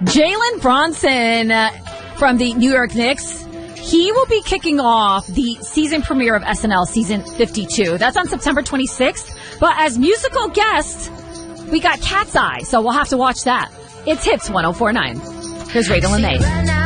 Jalen Brunson from the New York Knicks. He will be kicking off the season premiere of SNL season 52. That's on September 26th. But as musical guest, we got Cat's Eye, so we'll have to watch that. It's Hits 104.9. Here's Radel and Nate.